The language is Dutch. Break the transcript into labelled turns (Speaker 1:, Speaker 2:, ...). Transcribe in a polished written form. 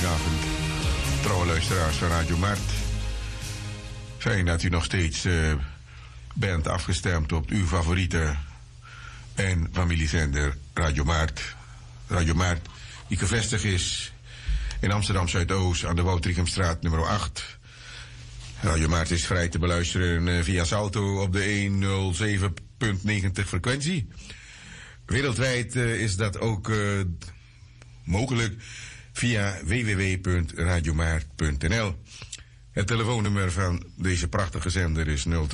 Speaker 1: Goedenavond, trouwe luisteraars van Radio Mart. Fijn dat u nog steeds bent afgestemd op uw favoriete en familiezender Radio Mart. Radio Mart, die gevestigd is in Amsterdam Zuidoost aan de Woudrichemstraat nummer 8. Radio Mart is vrij te beluisteren via Salto op de 107.90 frequentie. Wereldwijd is dat ook mogelijk via www.radiomaart.nl. Het telefoonnummer van deze prachtige zender is 0